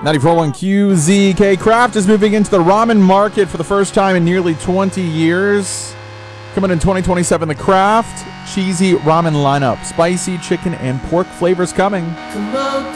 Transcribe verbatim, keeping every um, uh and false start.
ninety-four point one Q Z K. Kraft is moving into the ramen market for the first time in nearly twenty years. Coming in twenty twenty-seven, the Kraft cheesy ramen lineup. Spicy chicken and pork flavors coming.